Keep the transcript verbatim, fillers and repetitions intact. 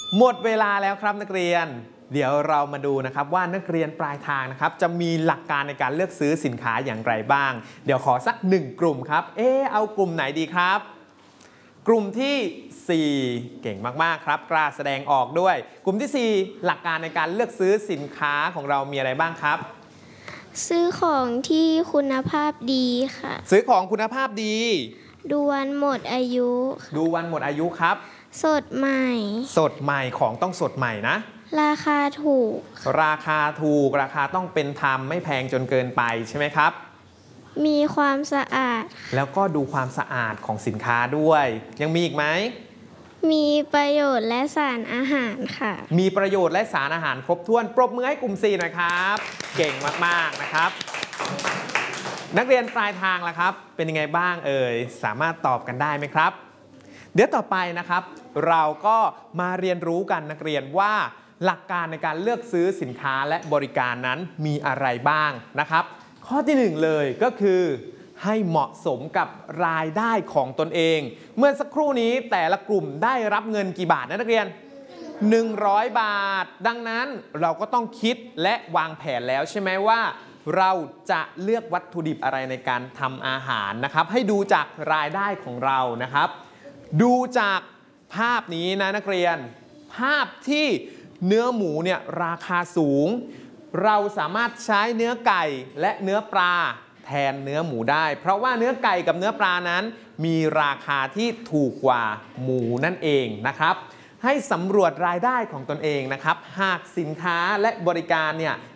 หมดเวลาแล้วครับนักเรียนเดี๋ยวเรามาดูนะครับว่านักเรียนปลายทางนะครับจะมีหลักการในการเลือกซื้อสินค้าอย่างไรบ้างเดี๋ยวขอสักหนึ่งกลุ่มครับเออเอากลุ่มไหนดีครับกลุ่มที่สี่เก่งมากๆครับกล้าแสดงออกด้วยกลุ่มที่สี่หลักการในการเลือกซื้อสินค้าของเรามีอะไรบ้างครับซื้อของที่คุณภาพดีค่ะซื้อของคุณภาพดีดูวันหมดอายุดูวันหมดอายุครับสดใหม่สดใหม่ของต้องสดใหม่นะราคาถูกราคาถูกราคาต้องเป็นธรรมไม่แพงจนเกินไปใช่ไหมครับมีความสะอาดแล้วก็ดูความสะอาดของสินค้าด้วยยังมีอีกไหมมีประโยชน์และสารอาหารค่ะมีประโยชน์และสารอาหารครบถ้วนปรบมือให้กลุ่มสี่หน่อยครับเก่งมากๆนะครับนักเรียนปลายทางล่ะครับเป็นยังไงบ้างเอ่ยสามารถตอบกันได้ไหมครับเดี๋ยวต่อไปนะครับเราก็มาเรียนรู้กันนักเรียนว่าหลักการในการเลือกซื้อสินค้าและบริการนั้นมีอะไรบ้างนะครับข้อที่หนึ่งเลยก็คือให้เหมาะสมกับรายได้ของตนเองเมื่อสักครู่นี้แต่ละกลุ่มได้รับเงินกี่บาทนะนักเรียนหนึ่งร้อยบาทดังนั้นเราก็ต้องคิดและวางแผนแล้วใช่ไหมว่าเราจะเลือกวัตถุดิบอะไรในการทำอาหารนะครับให้ดูจากรายได้ของเรานะครับดูจากภาพนี้นะนักเรียนภาพที่เนื้อหมูเนี่ยราคาสูงเราสามารถใช้เนื้อไก่และเนื้อปลาแทนเนื้อหมูได้เพราะว่าเนื้อไก่กับเนื้อปลานั้นมีราคาที่ถูกกว่าหมูนั่นเองนะครับให้สำรวจรายได้ของตนเองนะครับหากสินค้าและบริการเนี่ย